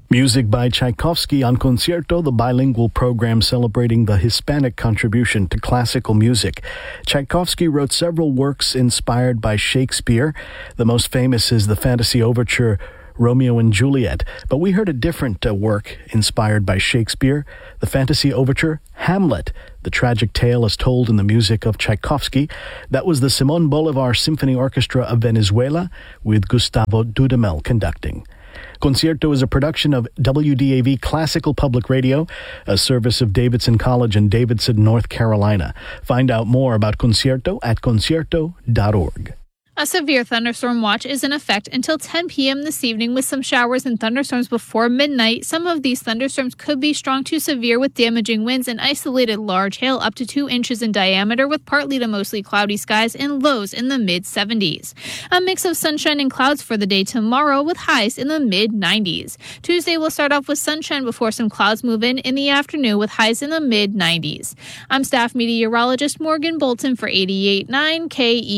Music by Tchaikovsky on Concierto, the bilingual program celebrating the Hispanic contribution to classical music. Tchaikovsky wrote several works inspired by Shakespeare. The most famous is the fantasy overture Romeo and Juliet, but we heard a different work inspired by Shakespeare, the fantasy overture Hamlet. The tragic tale is told in the music of Tchaikovsky. That was the Simon Bolivar Symphony Orchestra of Venezuela with Gustavo Dudamel conducting. Concierto is a production of WDAV Classical Public Radio, a service of Davidson College in Davidson, North Carolina. Find out more about Concierto at concierto.org. A severe thunderstorm watch is in effect until 10 p.m. this evening with some showers and thunderstorms before midnight. Some of these thunderstorms could be strong to severe with damaging winds and isolated large hail up to 2 inches in diameter with partly to mostly cloudy skies and lows in the mid-70s. A mix of sunshine and clouds for the day tomorrow with highs in the mid-90s. Tuesday will start off with sunshine before some clouds move in the afternoon with highs in the mid-90s. I'm staff meteorologist Morgan Bolton for 88.9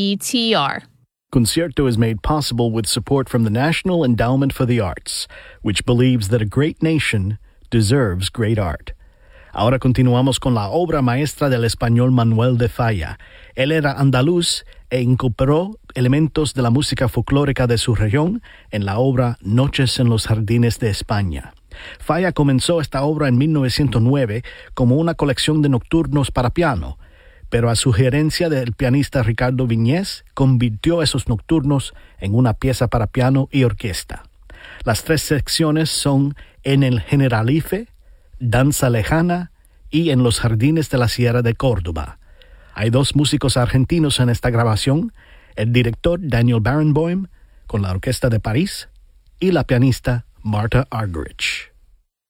KETR. Concierto is made possible with support from the National Endowment for the Arts, which believes that a great nation deserves great art. Ahora continuamos con la obra maestra del español Manuel de Falla. Él era andaluz e incorporó elementos de la música folclórica de su región en la obra Noches en los Jardines de España. Falla comenzó esta obra en 1909 como una colección de nocturnos para piano, pero a sugerencia del pianista Ricardo Viñés, convirtió esos nocturnos en una pieza para piano y orquesta. Las 3 secciones son En el Generalife, Danza Lejana y En los Jardines de la Sierra de Córdoba. Hay 2 músicos argentinos en esta grabación, el director Daniel Barenboim, con la Orquesta de París, y la pianista Marta Argerich.